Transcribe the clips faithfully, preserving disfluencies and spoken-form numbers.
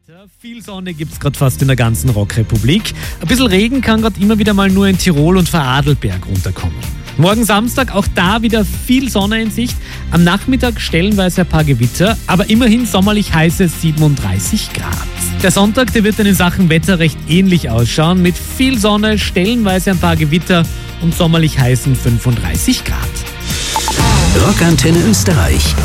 Wetter. Viel Sonne gibt es gerade fast in der ganzen Rockrepublik. Ein bisschen Regen kann gerade immer wieder mal nur in Tirol und Vorarlberg runterkommen. Morgen Samstag auch da wieder viel Sonne in Sicht. Am Nachmittag stellenweise ein paar Gewitter, aber immerhin sommerlich heiße siebenunddreißig Grad. Der Sonntag, der wird dann in Sachen Wetter recht ähnlich ausschauen. Mit viel Sonne, stellenweise ein paar Gewitter und sommerlich heißen fünfunddreißig Grad. Rockantenne Österreich.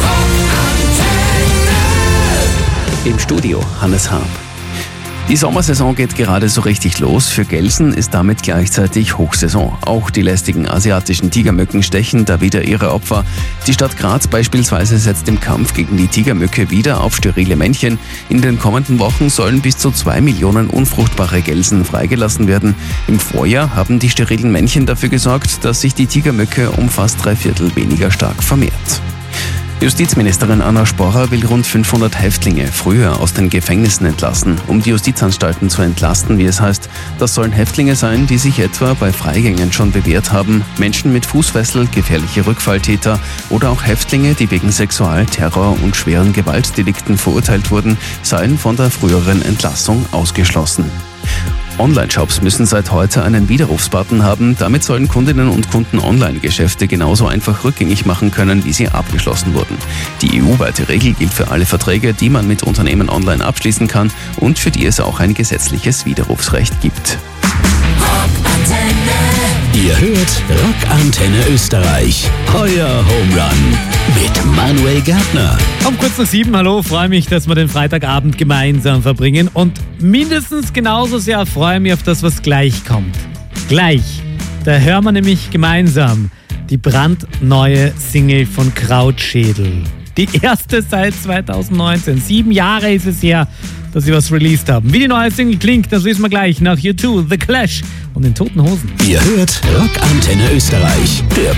Im Studio Hannes Harp. Die Sommersaison geht gerade so richtig los. Für Gelsen ist damit gleichzeitig Hochsaison. Auch die lästigen asiatischen Tigermücken stechen da wieder ihre Opfer. Die Stadt Graz beispielsweise setzt im Kampf gegen die Tigermücke wieder auf sterile Männchen. In den kommenden Wochen sollen bis zu zwei Millionen unfruchtbare Gelsen freigelassen werden. Im Vorjahr haben die sterilen Männchen dafür gesorgt, dass sich die Tigermücke um fast drei Viertel weniger stark vermehrt. Justizministerin Anna Sporrer will rund fünfhundert Häftlinge früher aus den Gefängnissen entlassen, um die Justizanstalten zu entlasten, wie es heißt. Das sollen Häftlinge sein, die sich etwa bei Freigängen schon bewährt haben, Menschen mit Fußfessel, gefährliche Rückfalltäter oder auch Häftlinge, die wegen Sexual-, Terror- und schweren Gewaltdelikten verurteilt wurden, seien von der früheren Entlassung ausgeschlossen. Online-Shops müssen seit heute einen Widerrufsbutton haben. Damit sollen Kundinnen und Kunden Online-Geschäfte genauso einfach rückgängig machen können, wie sie abgeschlossen wurden. Die E U-weite Regel gilt für alle Verträge, die man mit Unternehmen online abschließen kann und für die es auch ein gesetzliches Widerrufsrecht gibt. Ihr hört Rockantenne Österreich. Euer Home Run mit Manuel Gärtner. Um kurz nach sieben, hallo, freue mich, dass wir den Freitagabend gemeinsam verbringen und mindestens genauso sehr freue mich auf das, was gleich kommt. Gleich, da hören wir nämlich gemeinsam die brandneue Single von Krautschädel. Die erste seit zweitausendneunzehn. Sieben Jahre ist es her, dass sie was released haben. Wie die neue Single klingt, das wissen wir gleich nach U zwei, The Clash und den Toten Hosen. Ihr hört Rockantenne Österreich, der